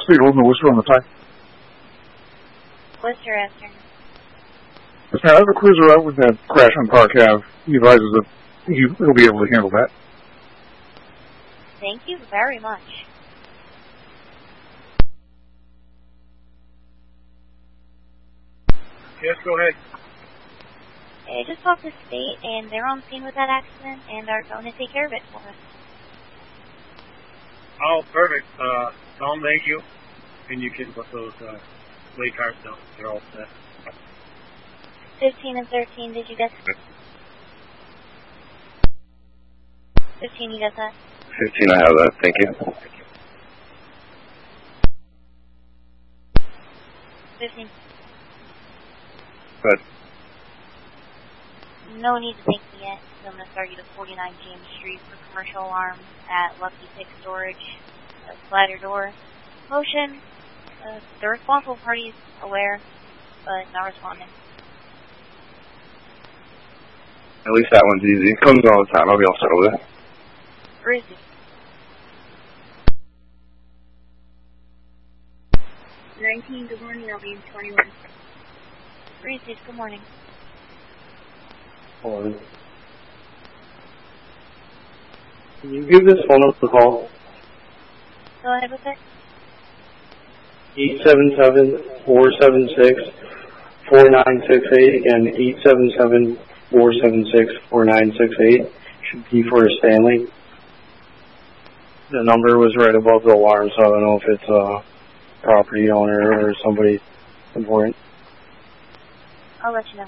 State holding the Worcester on the tie. Worcester after. I have a cruiser out with that crash on Park Ave. He advises that he'll be able to handle that. Thank you very much. Yes, go ahead. I just talked to State, and they're on scene with that accident, and are going to take care of it for us. Oh, perfect. Tell them thank you, and you can put those late cars down. They're all set. 15 and 13, did you get that? 15, you got that? 15, I have that. Thank you. 15. Good. No need to thank me yet. So I'm going to start you to 49 James Street for commercial alarm at Lucky Pick Storage. Slider door. Motion. The responsible party is aware, but not responding. At least that one's easy. It comes all the time. I'll be all set with it. Where is he? 19, good morning, I'll be in 21. Reese's, good morning. Hold on. Can you give this phone up a call? Go ahead with it. 877-476-4968. Again, 877-476-4968. Should be for Stanley. The number was right above the alarm, so I don't know if it's a property owner or somebody important. I'll let you know.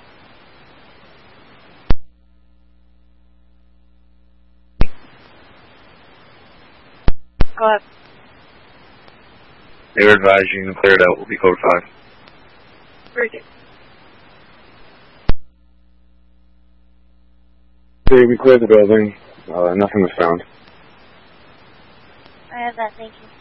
Go ahead. They were advised you can clear it out. Will be code 5. Very good. We cleared the building. Nothing was found. I have that, thank you.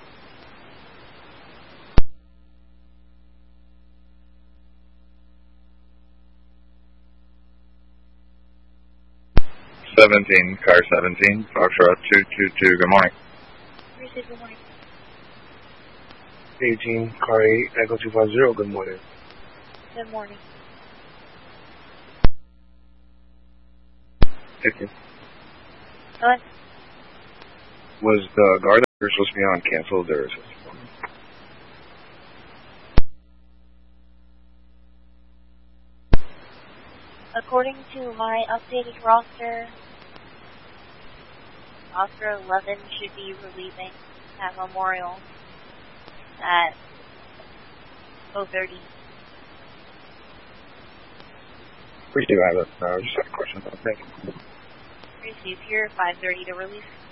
Car 17, Foxtrot 222, good morning. Reese's, good morning. 18, car 8, Echo 250, good morning. Good morning. 50. Go ahead. Was the guard that was supposed to be on canceled or is it? According to my updated roster, Oscar 11 should be relieving at Memorial at 0:30. Appreciate that. Just had a question about that. Receive here 5:30 to release.